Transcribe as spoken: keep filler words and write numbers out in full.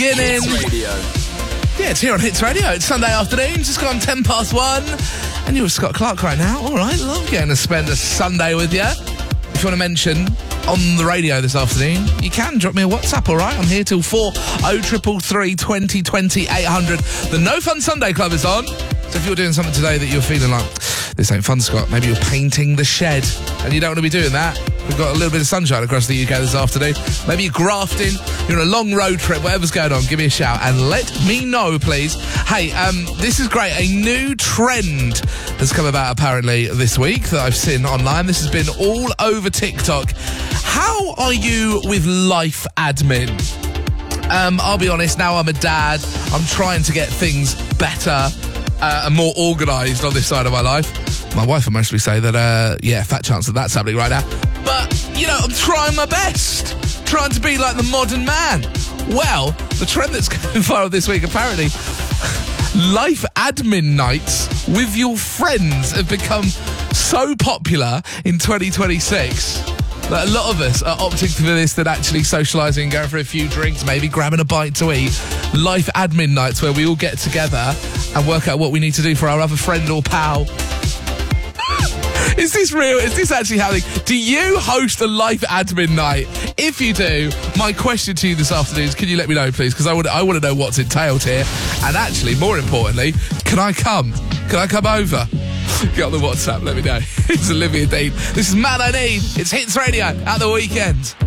Hits Radio. Yeah, it's here on Hits Radio. It's Sunday afternoon, just gone ten past one. And you're with Scott Clark right now. All right, love getting to spend a Sunday with you. If you want to mention on the radio this afternoon, you can drop me a WhatsApp, all right? I'm here till four oh triple three twenty twenty eight hundred. The No Fun Sunday Club is on. So if you're doing something today that you're feeling like, this ain't fun, Scott, maybe you're painting the shed and you don't want to be doing that. We've got a little bit of sunshine across the U K this afternoon. Maybe you're grafting, you're on a long road trip, whatever's going on, give me a shout and let me know, please. Hey, um, this is great. A new trend has come about apparently this week that I've seen online. This has been all over TikTok. How are you with life admin? Um, I'll be honest, now I'm a dad, I'm trying to get things better uh, and more organised on this side of my life. My wife will mostly say that, uh, yeah, fat chance that that's happening right now. But, you know, I'm trying my best, trying to be like the modern man. Well, the trend that's going viral this week, apparently, life admin nights with your friends have become so popular in twenty twenty-six that a lot of us are opting for this than actually socialising and going for a few drinks, maybe grabbing a bite to eat. Life admin nights where we all get together and work out what we need to do for our other friend or pal. Is this real? Is this actually happening? Do you host a life admin night? If you do, my question to you this afternoon is, can you let me know, please? Because I want, I want to know what's entailed here. And actually, more importantly, can I come? Can I come over? Get on the WhatsApp, let me know. It's Olivia Dean. This is Man I Need. It's Hits Radio at the weekend.